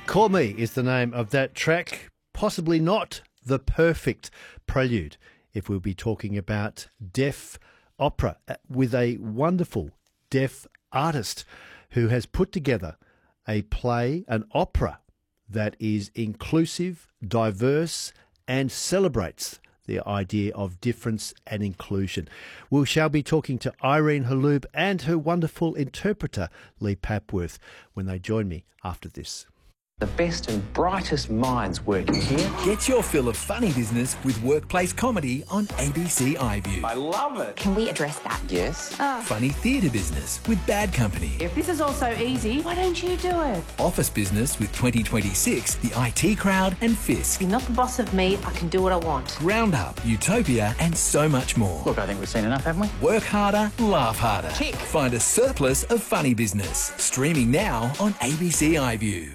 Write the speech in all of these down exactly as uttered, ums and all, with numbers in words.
Call Me is the name of that track, possibly not the perfect prelude if we'll be talking about deaf opera with a wonderful deaf artist who has put together a play, an opera that is inclusive, diverse and celebrates the idea of difference and inclusion. We shall be talking to Irene Holub and her wonderful interpreter, Lee Papworth, when they join me after this. The best and brightest minds working here. Get your fill of funny business with workplace comedy on A B C iView. I love it. Can we address that? Yes. Oh. Funny theatre business with Bad Company. If this is all so easy, why don't you do it? Office business with twenty twenty-six, the I T Crowd and Fisk. You're not the boss of me, I can do what I want. Roundup, Utopia and so much more. Look, I think we've seen enough, haven't we? Work harder, laugh harder. Tick. Find a surplus of funny business. Streaming now on A B C iView.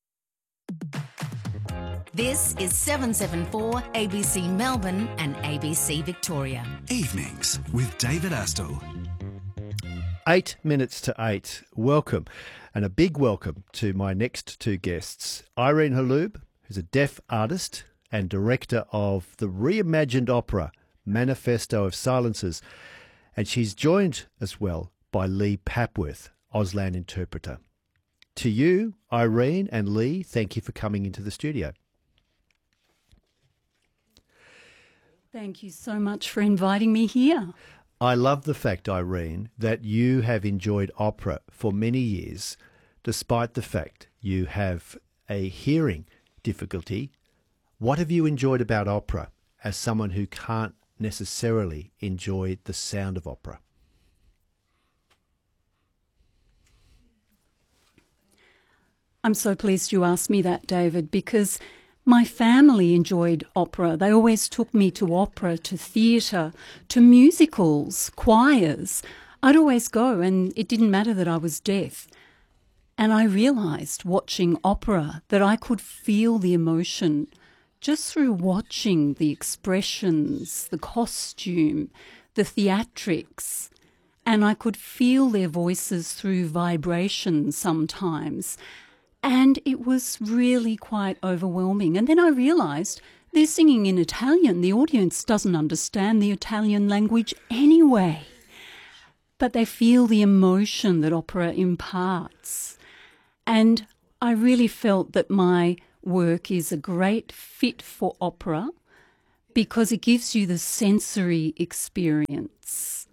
This is seven seven four A B C Melbourne and A B C Victoria. Evenings with David Astle. Eight minutes to eight. Welcome, and a big welcome to my next two guests. Irene Holub, who's a deaf artist and director of the reimagined opera Manifesto of Silences, and she's joined as well by Lee Papworth, Auslan interpreter. To you, Irene and Lee, thank you for coming into the studio. Thank you so much for inviting me here. I love the fact, Irene, that you have enjoyed opera for many years, despite the fact you have a hearing difficulty. What have you enjoyed about opera as someone who can't necessarily enjoy the sound of opera? I'm so pleased you asked me that, David, because my family enjoyed opera. They always took me to opera, to theatre, to musicals, choirs. I'd always go, and it didn't matter that I was deaf. And I realised watching opera that I could feel the emotion just through watching the expressions, the costume, the theatrics. And I could feel their voices through vibration sometimes. And it was really quite overwhelming. And then I realised they're singing in Italian. The audience doesn't understand the Italian language anyway. But they feel the emotion that opera imparts. And I really felt that my work is a great fit for opera because it gives you the sensory experience.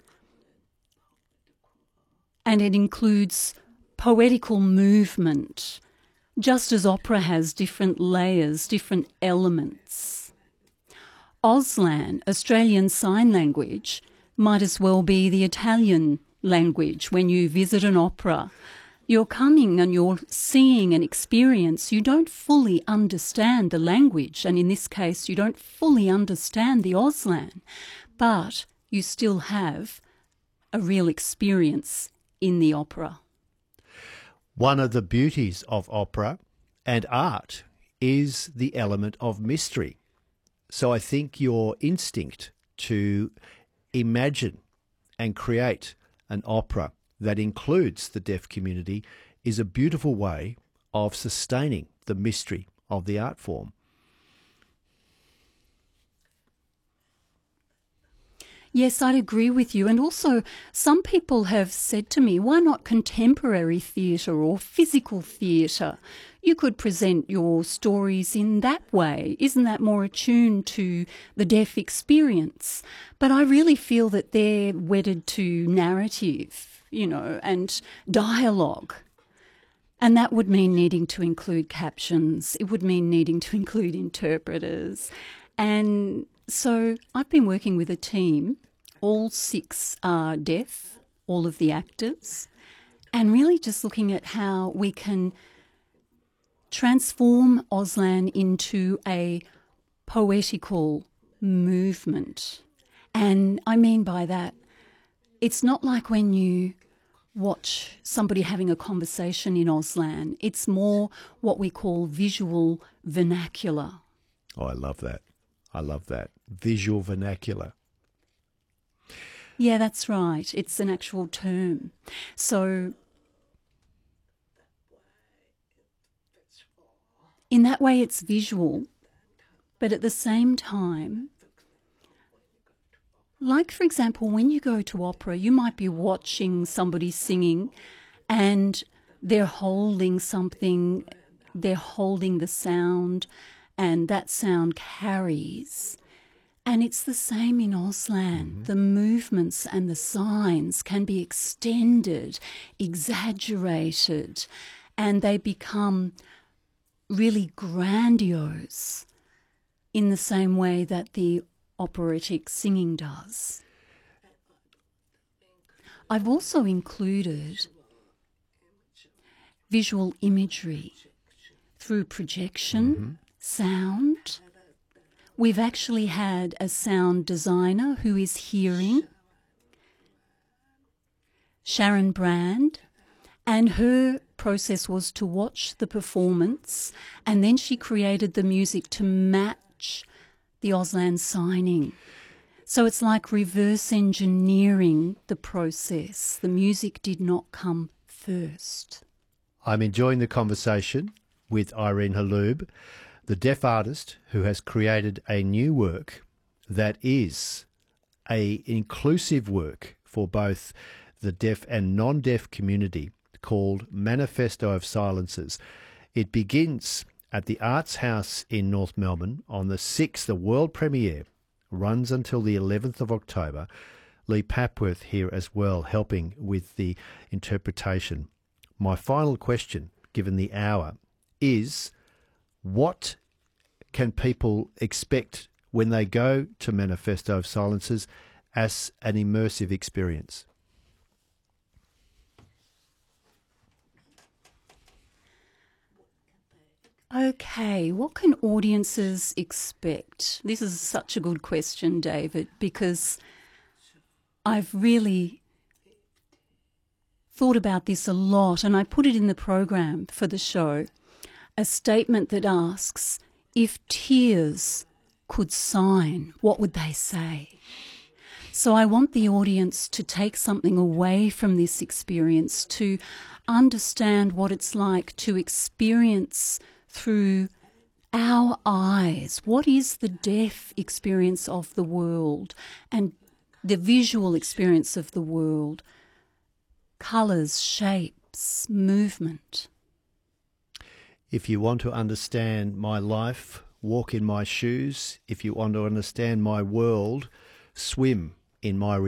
And it includes poetical movement, just as opera has different layers, different elements. Auslan, Australian Sign Language, might as well be the Italian language. When you visit an opera, you're coming and you're seeing an experience. You don't fully understand the language, and in this case, you don't fully understand the Auslan, but you still have a real experience in the opera. One of the beauties of opera and art is the element of mystery. So I think your instinct to imagine and create an opera that includes the deaf community is a beautiful way of sustaining the mystery of the art form. Yes, I'd agree with you. And also, some people have said to me, why not contemporary theatre or physical theatre? You could present your stories in that way. Isn't that more attuned to the deaf experience? But I really feel that they're wedded to narrative, you know, and dialogue. And that would mean needing to include captions. It would mean needing to include interpreters. And so I've been working with a team. All six are deaf, all of the actors, and really just looking at how we can transform Auslan into a poetical movement. And I mean by that, it's not like when you watch somebody having a conversation in Auslan. It's more what we call visual vernacular. Oh, I love that. I love that. Visual vernacular. Yeah, that's right. It's an actual term. So in that way it's visual, but at the same time, like, for example, when you go to opera, you might be watching somebody singing and they're holding something, they're holding the sound, and that sound carries. And it's the same in Auslan. Mm-hmm. The movements and the signs can be extended, exaggerated, and they become really grandiose in the same way that the operatic singing does. I've also included visual imagery through projection, mm-hmm. sound. We've actually had a sound designer who is hearing, Sharon Brand, and her process was to watch the performance, and then she created the music to match the Auslan signing. So it's like reverse engineering the process. The music did not come first. I'm enjoying the conversation with Irene Haloub, the deaf artist who has created a new work that is a inclusive work for both the deaf and non-deaf community called Manifesto of Silences. It begins at the Arts House in North Melbourne on the sixth, the world premiere, runs until the eleventh of October. Lee Papworth here as well, helping with the interpretation. My final question, given the hour, is what can people expect when they go to Manifesto of Silences as an immersive experience? Okay, what can audiences expect? This is such a good question, David, because I've really thought about this a lot, and I put it in the program for the show, a statement that asks, if tears could sign, what would they say? So I want the audience to take something away from this experience, to understand what it's like to experience through our eyes. What is the deaf experience of the world and the visual experience of the world? Colours, shapes, movement. If you want to understand my life, walk in my shoes. If you want to understand my world, swim in my